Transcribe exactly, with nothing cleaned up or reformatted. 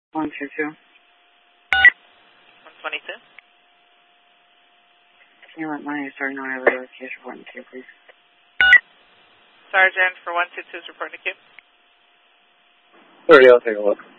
one two two. one twenty-two. Can you let my Sergeant know I have a verification for one two, please? Sergeant for one two two is reporting to queue. Sorry, I'll take a look.